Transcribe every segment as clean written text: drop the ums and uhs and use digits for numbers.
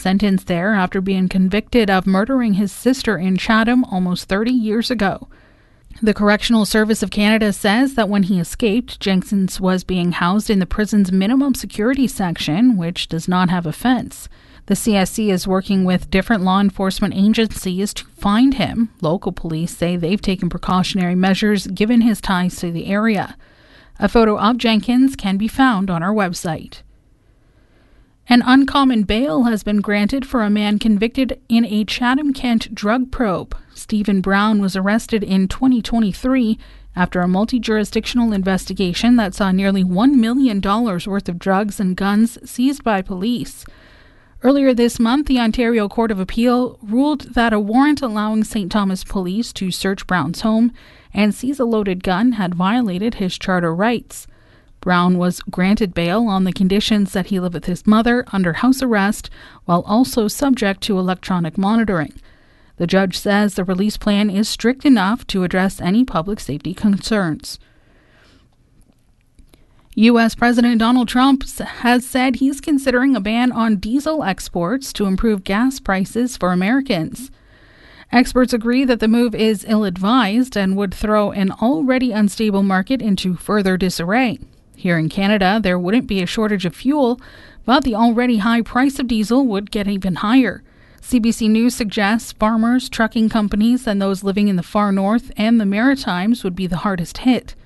sentenced there after being convicted of murdering his sister in Chatham almost 30 years ago. The Correctional Service of Canada says that when he escaped, Jenkins was being housed in the prison's minimum security section, which does not have a fence. The CSC is working with different law enforcement agencies to find him. Local police say they've taken precautionary measures given his ties to the area. A photo of Jenkins can be found on our website. An uncommon bail has been granted for a man convicted in a Chatham-Kent drug probe. Stephen Brown was arrested in 2023 after a multi-jurisdictional investigation that saw nearly $1 million worth of drugs and guns seized by police. Earlier this month, the Ontario Court of Appeal ruled that a warrant allowing St. Thomas Police to search Brown's home and seize a loaded gun had violated his charter rights. Brown was granted bail on the conditions that he live with his mother under house arrest while also subject to electronic monitoring. The judge says the release plan is strict enough to address any public safety concerns. U.S. President Donald Trump has said he's considering a ban on diesel exports to improve gas prices for Americans. Experts agree that the move is ill-advised and would throw an already unstable market into further disarray. Here in Canada, there wouldn't be a shortage of fuel, but the already high price of diesel would get even higher. CBC News suggests farmers, trucking companies, and those living in the far north and the Maritimes would be the hardest hit.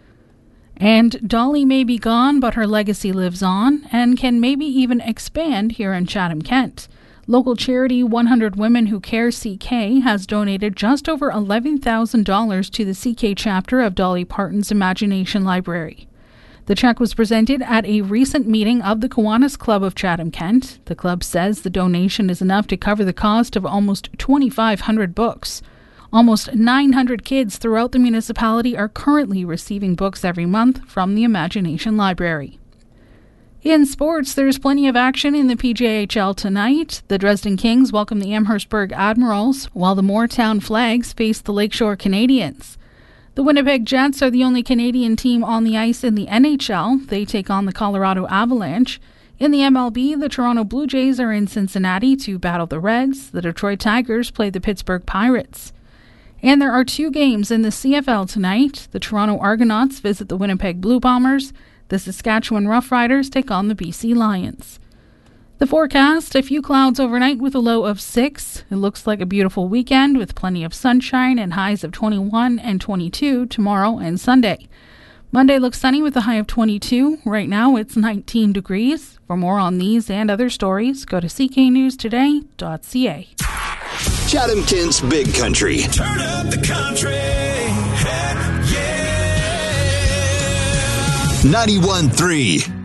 And Dolly may be gone, but her legacy lives on and can maybe even expand here in Chatham-Kent. Local charity 100 Women Who Care CK has donated just over $11,000 to the CK chapter of Dolly Parton's Imagination Library. The check was presented at a recent meeting of the Kiwanis Club of Chatham-Kent. The club says the donation is enough to cover the cost of almost 2,500 books. Almost 900 kids throughout the municipality are currently receiving books every month from the Imagination Library. In sports, there's plenty of action in the PJHL tonight. The Dresden Kings welcome the Amherstburg Admirals, while the Mooretown Flags face the Lakeshore Canadians. The Winnipeg Jets are the only Canadian team on the ice in the NHL. They take on the Colorado Avalanche. In the MLB, the Toronto Blue Jays are in Cincinnati to battle the Reds. The Detroit Tigers play the Pittsburgh Pirates. And there are 2 games in the CFL tonight. The Toronto Argonauts visit the Winnipeg Blue Bombers. The Saskatchewan Roughriders take on the BC Lions. The forecast, a few clouds overnight with a low of 6. It looks like a beautiful weekend with plenty of sunshine and highs of 21 and 22 tomorrow and Sunday. Monday looks sunny with a high of 22. Right now it's 19 degrees. For more on these and other stories, go to cknewstoday.ca. Chatham-Kent's Big Country. Turn up the country. Heck yeah. 91.3.